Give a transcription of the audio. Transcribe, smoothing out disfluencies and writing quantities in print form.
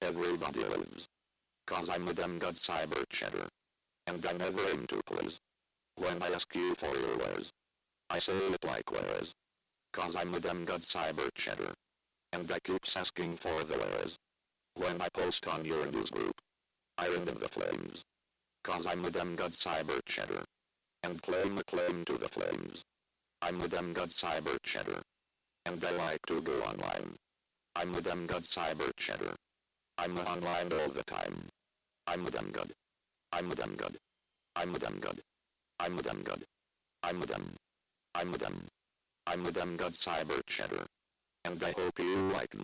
Everybody lives. 'Cause I'm a damn good cyber cheddar. And I never aim to please. When I ask you for your wares, I say it like wares. 'Cause I'm a damn good cyber cheddar. And I keeps asking for the wares. When I post on your news group, I ring in the flames. 'Cause I'm a damn good cyber cheddar. And claim a claim to the flames. I'm a damn good cyber cheddar. And I like to go online. I'm a damn good cyber cheddar. I'm online all the time. I'm a damn good. I'm a damn good. I'm a damn good. I'm a damn good. I'm a damn. I'm a damn. I'm a damn good cyber cheddar. And I hope you like my